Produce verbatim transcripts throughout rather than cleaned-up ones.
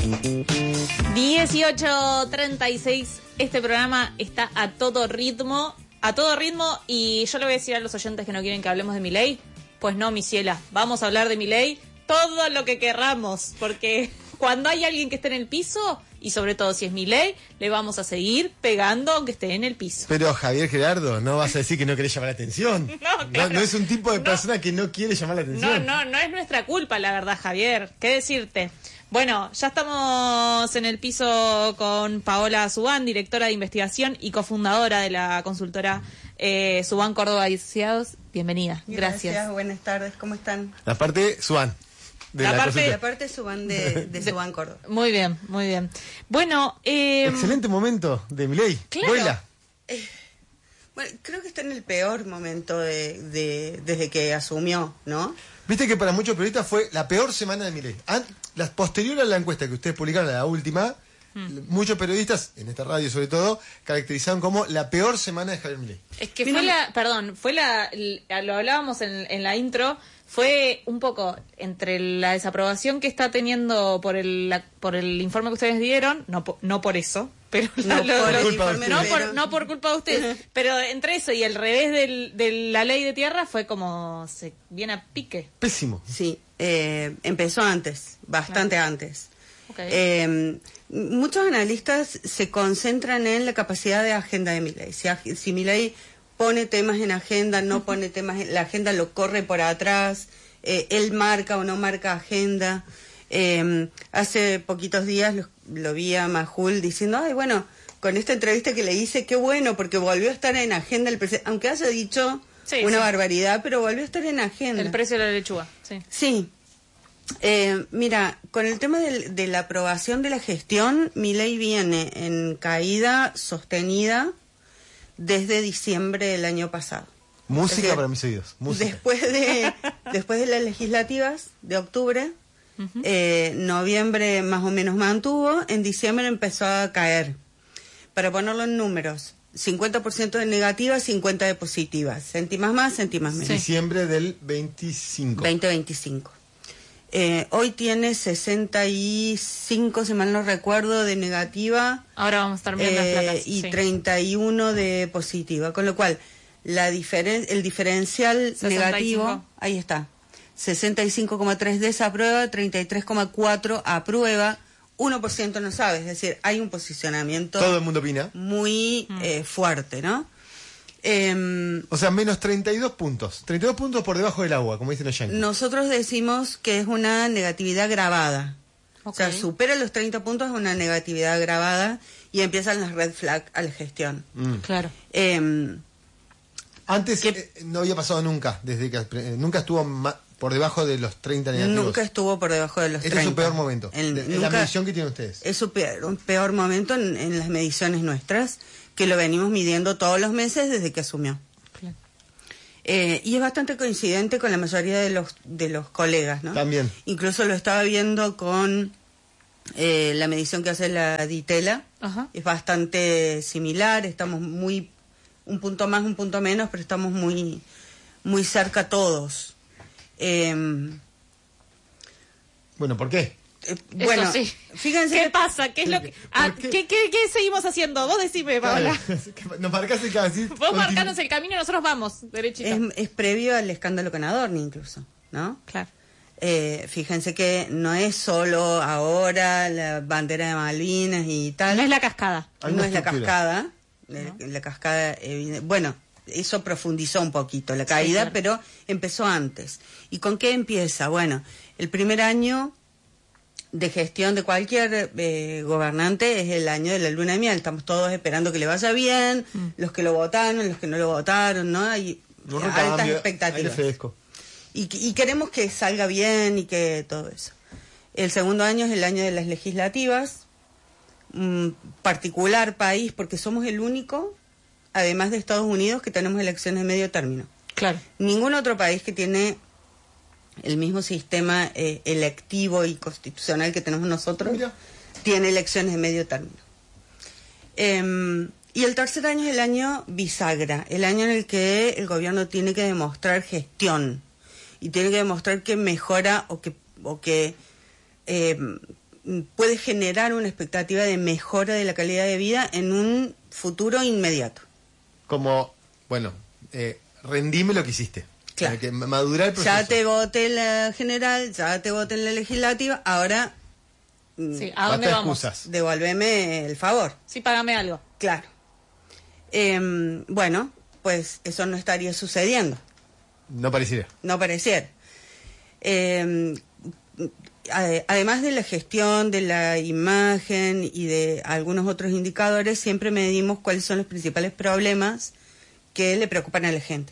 dieciocho treinta y seis, este programa está a todo ritmo, a todo ritmo, y yo le voy a decir a los oyentes que no quieren que hablemos de Milei, pues no, mi ciela, vamos a hablar de Milei todo lo que querramos, porque cuando hay alguien que esté en el piso, y sobre todo si es Milei, le vamos a seguir pegando aunque esté en el piso. Pero Javier Gerardo, no vas a decir que no querés llamar la atención. No, claro. no, no es un tipo de No. persona que no quiere llamar la atención. No, no, no es nuestra culpa, la verdad, Javier. ¿Qué decirte? Bueno, ya estamos en el piso con Paola Subán, directora de investigación y cofundadora de la consultora eh, Subán Córdoba y Asociados. Bienvenida. Gracias. Gracias, buenas tardes, ¿cómo están? La parte Suan. De La la, parte- consulta. La parte Subán de, de Subán Córdoba. Muy bien, muy bien. Bueno, eh, Excelente momento de Milei. Claro. Vuela. Bueno, creo que está en el peor momento de, de desde que asumió, ¿no? Viste que para muchos periodistas fue la peor semana de Milei. An- Las posteriores a la encuesta que ustedes publicaron, la última, Hmm. muchos periodistas, en esta radio sobre todo, caracterizaron como la peor semana de Javier Milei. es que Mira, fue la, perdón, fue la, l- lo hablábamos en, en la intro, fue un poco entre la desaprobación que está teniendo por el, la- por el informe que ustedes dieron, no, po- no por eso, pero No lo- por lo- el culpa de informe, no, pero- por, no por culpa de ustedes, pero entre eso y el revés del, de la ley de tierra fue como se viene a pique. Pésimo. Sí, eh, empezó antes, bastante antes. Ok. Eh, muchos analistas se concentran en la capacidad de agenda de Milei. Si, ag- si Milei pone temas en agenda, no pone temas en la agenda, lo corre por atrás, eh, él marca o no marca agenda. Eh, hace poquitos días lo, lo vi a Majul diciendo, ay, bueno, con esta entrevista que le hice, qué bueno, porque volvió a estar en agenda el presidente, aunque haya dicho Sí, una sí. barbaridad, pero volvió a estar en agenda. El precio de la lechuga, sí. Sí. Eh, mira, con el tema del- de la aprobación de la gestión, Milei viene en caída sostenida desde diciembre del año pasado. Música Es decir, para mis oídos. Música. Después de, después de las legislativas de octubre, eh, noviembre más o menos mantuvo, en diciembre empezó a caer. Para ponerlo en números, cincuenta por ciento de negativas, cincuenta por ciento de positivas. Céntimas más, céntimas menos. Diciembre del veinticinco. veinte veinticinco. Eh, hoy tiene sesenta y cinco, si mal no recuerdo, de negativa Ahora vamos a estar viendo eh, las placas. y sí. treinta y uno de positiva, con lo cual la diferen el diferencial sesenta y cinco. negativo, ahí está, sesenta y cinco coma tres desaprueba, treinta y tres coma cuatro aprueba, uno por ciento no sabe, es decir, hay un posicionamiento Todo el mundo opina. muy Mm. eh, fuerte, ¿no? Em, O sea, menos treinta y dos puntos. treinta y dos puntos por debajo del agua, como dicen los yankees. Nosotros decimos que es una negatividad grabada. Ok. O sea, supera los treinta puntos, es una negatividad grabada y empiezan las red flag a la gestión. Mm. Claro. Eh, Antes ¿Qué? eh, no había pasado nunca, desde que eh, nunca estuvo ma- por debajo de los treinta negativos. nunca estuvo por debajo de los Este treinta. es su peor momento. El- de- en la nunca- medición que tienen ustedes. Es su peor, un peor momento en, en las mediciones nuestras, que lo venimos midiendo todos los meses desde que asumió. Claro. Eh, y es bastante coincidente con la mayoría de los de los colegas, ¿no? También. Incluso lo estaba viendo con eh, la medición que hace la Ditela. Ajá. Es bastante similar, estamos muy, un punto más, un punto menos, pero estamos muy, muy cerca todos. Eh, Bueno, ¿por qué? eh, Eso bueno, sí. fíjense ¿Qué que- pasa? ¿Qué es lo que, ah, ¿Por qué? ¿qué, qué, qué seguimos haciendo? Vos decime, Paola. Claro. Nos marcás el cabecito. Vos marcanos el camino y nosotros vamos, derechito. es, es previo al escándalo con Adorni incluso, ¿no? Claro. Eh, fíjense que no es solo ahora la bandera de Malvinas y tal. No es la cascada. Hay no una es la estructura. cascada. La, la cascada, evidente- bueno, eso profundizó un poquito la caída, claro. pero empezó antes. ¿Y con qué empieza? Bueno, el primer año de gestión de cualquier eh, gobernante es el año de la luna de miel. Estamos todos esperando que le vaya bien, Mm. los que lo votaron, los que no lo votaron, ¿no? Hay Un altas recambio, aire expectativas. fresco. Y, y queremos que salga bien y que todo eso. El segundo año es el año de las legislativas, un particular país porque somos el único, además de Estados Unidos, que tenemos elecciones de medio término. Claro. Ningún otro país que tiene el mismo sistema eh, electivo y constitucional que tenemos nosotros Mira. tiene elecciones de medio término. Eh, y el tercer año es el año bisagra, el año en el que el gobierno tiene que demostrar gestión y tiene que demostrar que mejora o que, o que eh, puede generar una expectativa de mejora de la calidad de vida en un futuro inmediato. Como, bueno, eh, rendime lo que hiciste. Claro. Para que madurar el proceso. Ya te voté en la general, ya te voté en la legislativa, ahora Sí, ¿a dónde Basta vamos? excusas. devuélveme el favor. Sí, págame algo. Claro. Eh, bueno, pues eso no estaría sucediendo, No pareciera. no pareciera. Eh, ade- además de la gestión de la imagen y de algunos otros indicadores, siempre medimos cuáles son los principales problemas que le preocupan a la gente.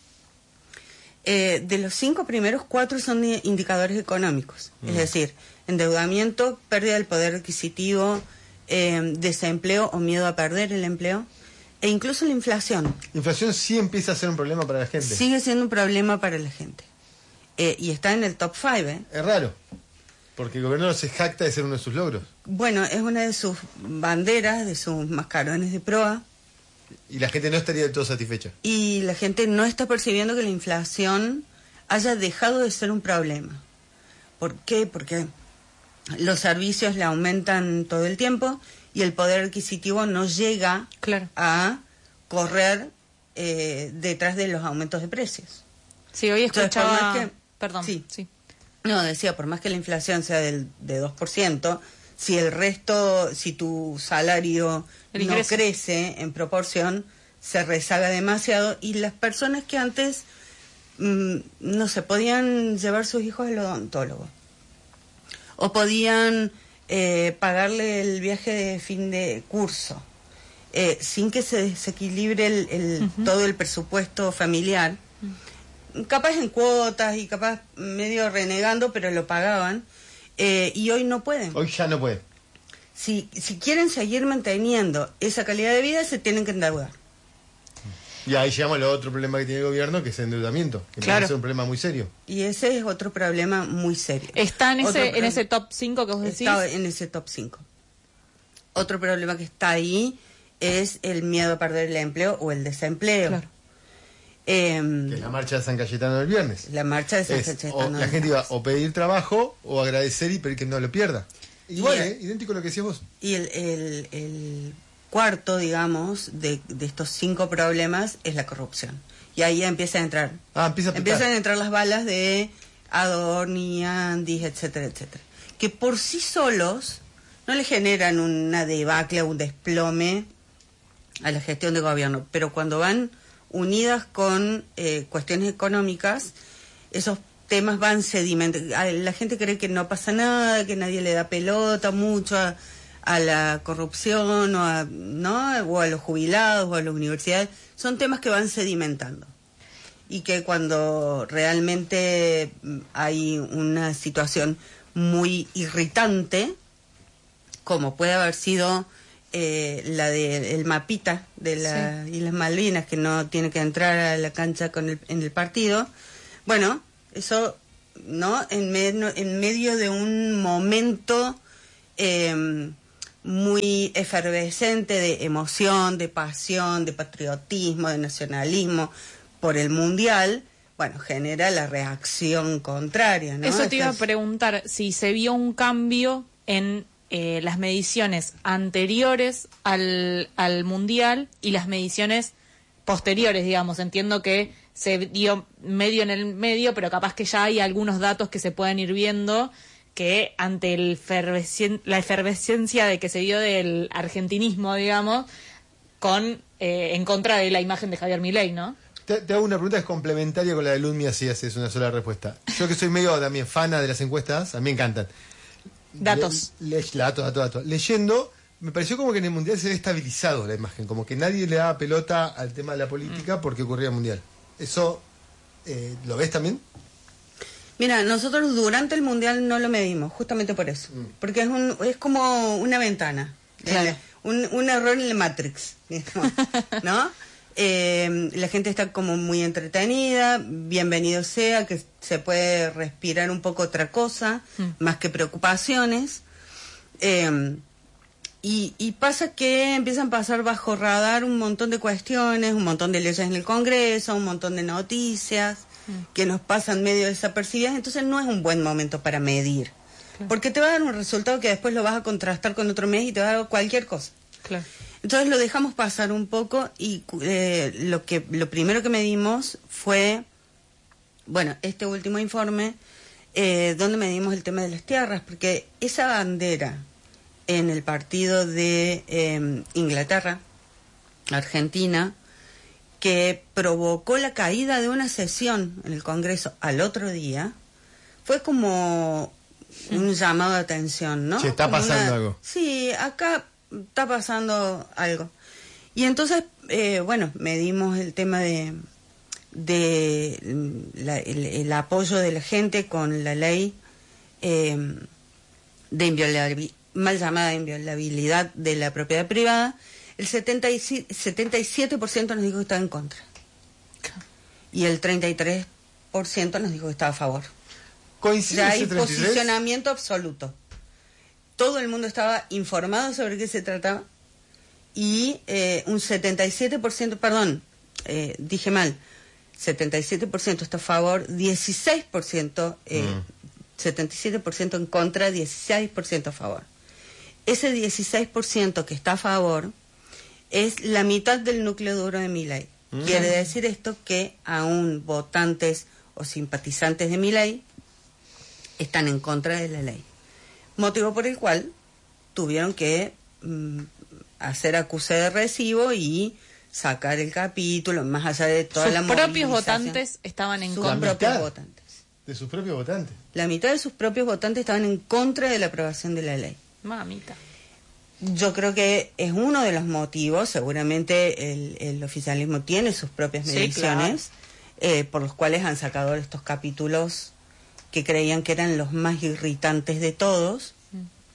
Eh, de los cinco primeros, cuatro son i- indicadores económicos, Mm. es decir, endeudamiento, pérdida del poder adquisitivo, eh, desempleo o miedo a perder el empleo, e incluso la inflación. La inflación sí empieza a ser un problema para la gente. Sigue siendo un problema para la gente. Eh, y está en el top five, ¿eh? Es raro. Porque el gobierno se jacta de ser uno de sus logros. Bueno, es una de sus banderas, de sus mascarones de proa, Y la gente no estaría del todo satisfecha. y la gente no está percibiendo que la inflación haya dejado de ser un problema. ¿Por qué? Porque los servicios le aumentan todo el tiempo y el poder adquisitivo no llega Claro. a correr eh, detrás de los aumentos de precios. Sí, hoy Entonces, por escuchaba... más que- Perdón, Sí. sí. No, decía, por más que la inflación sea del, de dos por ciento, si el resto, si tu salario El no ingreso. crece en proporción, se rezaga demasiado y las personas que antes, mm, no se podían llevar sus hijos al odontólogo o podían eh, pagarle el viaje de fin de curso eh, sin que se desequilibre el, el- Ujú. todo el presupuesto familiar, capaz en cuotas y capaz medio renegando, pero lo pagaban, eh, y hoy no pueden. Hoy ya no puede. Si, si quieren seguir manteniendo esa calidad de vida, se tienen que endeudar. Y ahí llegamos al otro problema que tiene el gobierno, que es el endeudamiento. Que Claro. puede ser un problema muy serio. Y ese es otro problema muy serio. ¿Está en Otro ese, en pro- ese top cinco que vos decís? Está en ese top cinco. Otro problema que está ahí es el miedo a perder el empleo o el desempleo. Claro. Em, Que es la marcha de San Cayetano del viernes. la marcha de San Es, Cayetano o del la gente iba Viernes. o pedir trabajo o agradecer y pedir que no lo pierda. Igual, Y, ¿eh? Idéntico a lo que decías vos. Y el, el- el cuarto, digamos, de, de estos cinco problemas es la corrupción. Y ahí empieza a entrar. Ah, empieza a picar. Empiezan a entrar las balas de Adorni, Andis, etcétera, etcétera. Que por sí solos no le generan una debacle o un desplome a la gestión de gobierno, pero cuando van unidas con eh, cuestiones económicas, esos temas van sedimentando. La gente cree que no pasa nada, que nadie le da pelota mucho a, a la corrupción o a, ¿no? o a los jubilados o a las universidades. Son temas que van sedimentando. Y que cuando realmente mm, hay una situación muy irritante, como puede haber sido eh, la del mapita de las Islas Malvinas, que no tiene que entrar a la cancha con el, en el partido, bueno, eso, ¿no? En, me- en medio de un momento eh, muy efervescente de emoción, de pasión, de patriotismo, de nacionalismo por el Mundial, bueno, genera la reacción contraria, ¿no? Eso te iba a Estas- preguntar, si se vio un cambio en eh, las mediciones anteriores al, al Mundial y las mediciones posteriores, digamos. Entiendo que se dio medio en el medio, pero capaz que ya hay algunos datos que se pueden ir viendo que ante el fervescien- la efervescencia de que se dio del argentinismo, digamos, con eh, en contra de la imagen de Javier Milei, ¿no? Te, te hago una pregunta que es complementaria con la de Ludmi, así haces una sola respuesta. Yo que soy medio también fana de las encuestas, a mí me encantan. Datos. Le- le- datos, datos, datos. Leyendo, me pareció como que en el Mundial se había estabilizado la imagen, como que nadie le daba pelota al tema de la política porque ocurría el Mundial. ¿Eso eh, lo ves también? Mira, nosotros durante el Mundial no lo medimos, justamente por eso. Mm. Porque es un es como una ventana. Claro. Eh, un, un error en la Matrix. ¿No? Eh, la gente está como muy entretenida, bienvenido sea, que se puede respirar un poco otra cosa, Mm. más que preocupaciones. Eh, y, y pasa que empiezan a pasar bajo radar un montón de cuestiones, un montón de leyes en el Congreso, un montón de noticias que nos pasan medio desapercibidas, entonces no es un buen momento para medir Claro. Porque te va a dar un resultado que después lo vas a contrastar con otro mes y te va a dar cualquier cosa. Claro. Entonces lo dejamos pasar un poco y eh, lo que lo primero que medimos fue, bueno, este último informe, eh, donde medimos el tema de las tierras, porque esa bandera en el partido de eh, Inglaterra, Argentina, que provocó la caída de una sesión en el Congreso al otro día, fue como un llamado de atención, ¿no? Sí, está como pasando una, algo. Sí, acá está pasando algo. Y entonces, eh, bueno, medimos el tema de, de la, el, el apoyo de la gente con la ley eh, de inviolabilidad, mal llamada inviolabilidad de la propiedad privada. El setenta y siete por ciento nos dijo que estaba en contra. Y el treinta y tres por ciento nos dijo que estaba a favor. ¿Coincide Ya hay ese treinta y tres? posicionamiento absoluto. Todo el mundo estaba informado sobre qué se trataba. Y eh, un setenta y siete por ciento, perdón, eh, dije mal, setenta y siete por ciento está a favor, dieciséis por ciento, eh, mm. setenta y siete por ciento en contra, dieciséis por ciento a favor. Ese dieciséis por ciento que está a favor es la mitad del núcleo duro de Milei. Mm. Quiere decir esto que aún votantes o simpatizantes de Milei están en contra de la ley. Motivo por el cual tuvieron que mm, hacer acuse de recibo y sacar el capítulo, más allá de toda sus la propios movilización. votantes estaban en sus contra. propios votantes. De sus propios votantes. La mitad de sus propios votantes estaban en contra de la aprobación de la ley. Mamita. Yo creo que es uno de los motivos, seguramente el, el oficialismo tiene sus propias mediciones, sí, claro. eh, por los cuales han sacado estos capítulos que creían que eran los más irritantes de todos. Mm.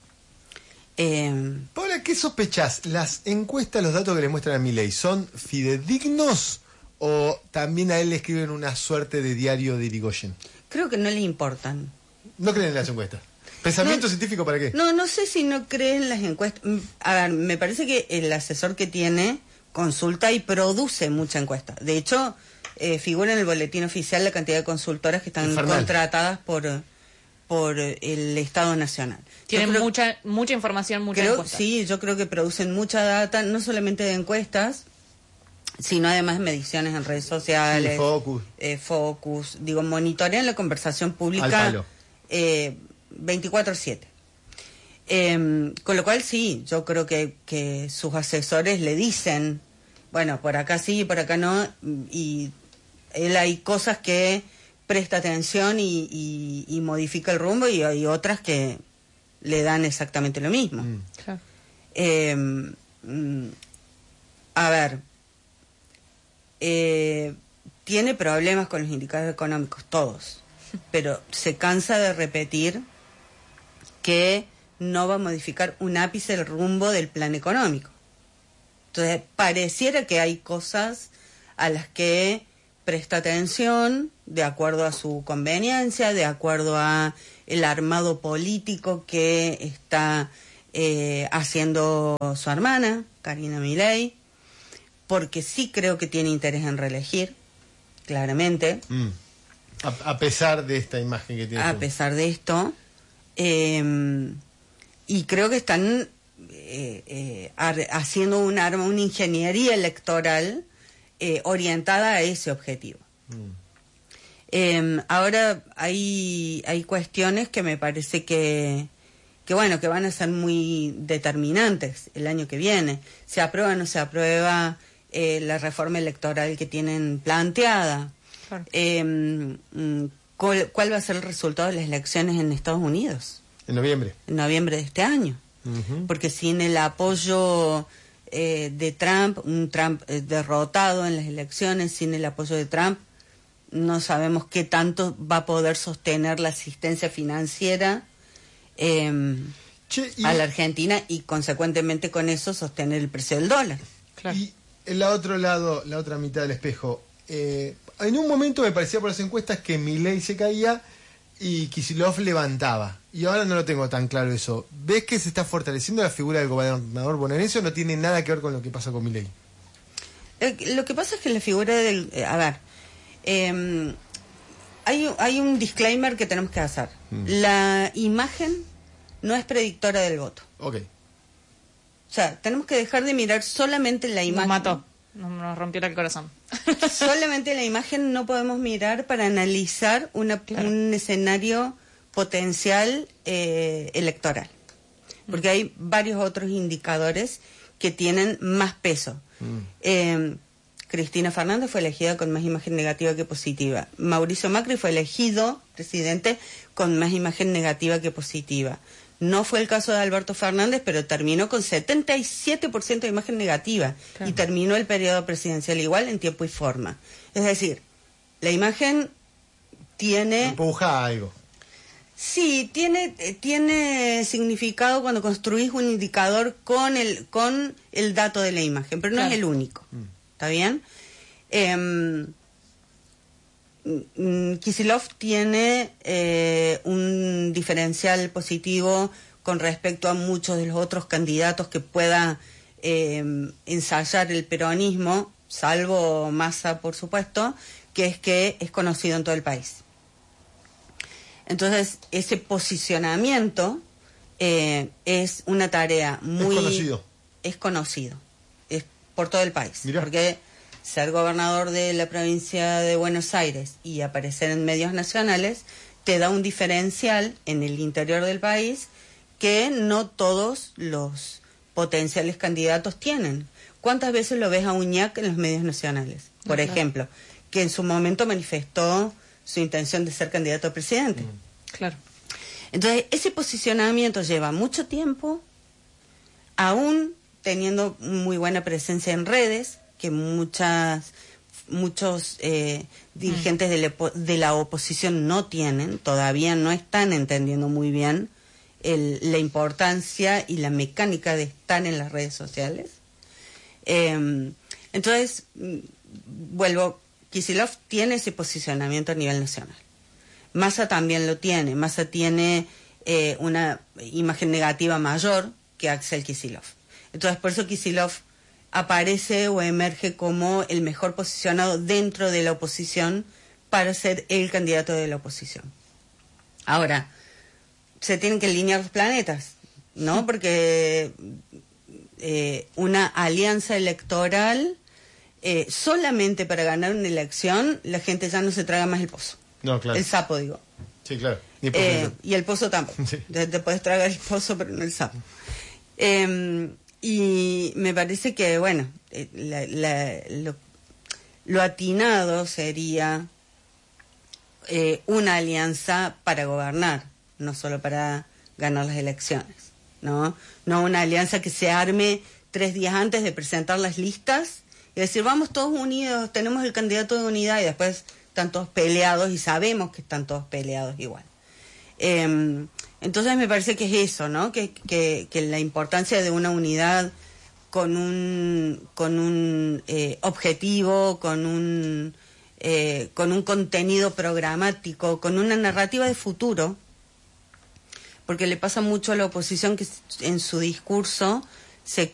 Eh, Paula, ¿qué sospechás? ¿Las encuestas, los datos que le muestran a Milei, son fidedignos o también a él le escriben una suerte de diario de Irigoyen? Creo que no le importan. ¿No creen en las encuestas? ¿Pensamiento no, científico para qué? No, no sé si no creen las encuestas. A ver, me parece que el asesor que tiene consulta y produce mucha encuesta. De hecho, eh, figura en el boletín oficial la cantidad de consultoras que están Infernal. contratadas por por el Estado Nacional. Tienen creo, mucha mucha información, mucha creo, encuesta. Sí, yo creo que producen mucha data, no solamente de encuestas, sino además de mediciones en redes sociales. Sí, focus. Eh, focus. Digo, monitorean la conversación pública. Al palo. Eh, veinticuatro siete. Eh, con lo cual sí, yo creo que, que sus asesores le dicen, bueno, por acá sí, por acá no, y él hay cosas que presta atención y, y, y modifica el rumbo, y hay otras que le dan exactamente lo mismo. Mm. Claro. Eh, mm, a ver, eh, tiene problemas con los indicadores económicos, todos, pero se cansa de repetir que no va a modificar un ápice el rumbo del plan económico. Entonces, pareciera que hay cosas a las que presta atención de acuerdo a su conveniencia, de acuerdo a el armado político que está eh, haciendo su hermana, Karina Milei, porque sí creo que tiene interés en reelegir, claramente. Mm. A, a pesar de esta imagen que tiene. A pesar de esto. Eh, y creo que están eh, eh, ar- haciendo un arma, una ingeniería electoral eh, orientada a ese objetivo. Mm. Eh, ahora hay hay cuestiones que me parece que que bueno que van a ser muy determinantes el año que viene. Se aprueba o no se aprueba eh, la reforma electoral que tienen planteada. Claro. Eh, ¿cuál, ¿Cuál va a ser el resultado de las elecciones en Estados Unidos? En noviembre. En noviembre de este año. Uh-huh. Porque sin el apoyo eh, de Trump, un Trump eh, derrotado en las elecciones, sin el apoyo de Trump, no sabemos qué tanto va a poder sostener la asistencia financiera eh, che, y... a la Argentina y consecuentemente con eso sostener el precio del dólar. Claro. Y el otro lado, la otra mitad del espejo. Eh, en un momento me parecía por las encuestas que Milei se caía y Kicillof levantaba. Y ahora no lo tengo tan claro eso. ¿Ves que se está fortaleciendo la figura del gobernador bonaerense o no tiene nada que ver con lo que pasa con Milei? Eh, lo que pasa es que la figura del... Eh, a ver, eh, hay, hay un disclaimer que tenemos que hacer. Mm. La imagen no es predictora del voto. Ok. O sea, tenemos que dejar de mirar solamente la Nos imagen. mató, nos, nos rompió el corazón. Solamente la imagen no podemos mirar para analizar una, Claro. un escenario potencial eh, electoral. Porque hay varios otros indicadores que tienen más peso. Mm. Eh, Cristina Fernández fue elegida con más imagen negativa que positiva. Mauricio Macri fue elegido presidente con más imagen negativa que positiva. No fue el caso de Alberto Fernández, pero terminó con setenta y siete por ciento de imagen negativa. Claro. Y terminó el periodo presidencial igual en tiempo y forma. Es decir, la imagen tiene... Empuja algo. Sí, tiene, eh, tiene significado cuando construís un indicador con el, con el dato de la imagen, pero no Claro. es el único. Mm. ¿Está bien? Eh, Kicillof tiene eh, un diferencial positivo con respecto a muchos de los otros candidatos que pueda eh, ensayar el peronismo, salvo Massa, por supuesto, que es que es conocido en todo el país. Entonces, ese posicionamiento eh, es una tarea muy... Es conocido. Es conocido. Es por todo el país. Mirá. Porque ser gobernador de la provincia de Buenos Aires y aparecer en medios nacionales te da un diferencial en el interior del país que no todos los potenciales candidatos tienen. ¿Cuántas veces lo ves a Uñac en los medios nacionales? Por Ah, claro. ejemplo, que en su momento manifestó su intención de ser candidato a presidente. Claro. Entonces, ese posicionamiento lleva mucho tiempo, aún teniendo muy buena presencia en redes, que muchas muchos eh, dirigentes de, la, opo- de la oposición no tienen, todavía no están entendiendo muy bien el, la importancia y la mecánica de estar en las redes sociales. Eh, entonces, mm, vuelvo, Kicillof tiene ese posicionamiento a nivel nacional. Massa también lo tiene. Massa tiene eh, una imagen negativa mayor que Axel Kicillof. Entonces, por eso Kicillof aparece o emerge como el mejor posicionado dentro de la oposición para ser el candidato de la oposición. Ahora, se tienen que alinear los planetas, ¿no? Porque eh, una alianza electoral, eh, solamente para ganar una elección, la gente ya no se traga más el pozo. No, claro. El sapo, digo. Sí, claro. Ni por Eh, ejemplo. y el pozo tampoco. Sí. Te, te puedes tragar el pozo, pero no el sapo. Eh, y me parece que, bueno, eh, la- la- lo, lo atinado sería eh, una alianza para gobernar, no solo para ganar las elecciones, ¿no? No una alianza que se arme tres días antes de presentar las listas y decir, vamos todos unidos, tenemos el candidato de unidad, y después están todos peleados y sabemos que están todos peleados igual. Eh, entonces me parece que es eso, ¿no? Que, que, que la importancia de una unidad con un, con un eh, objetivo, con un, eh, con un contenido programático, con una narrativa de futuro, porque le pasa mucho a la oposición que en su discurso se,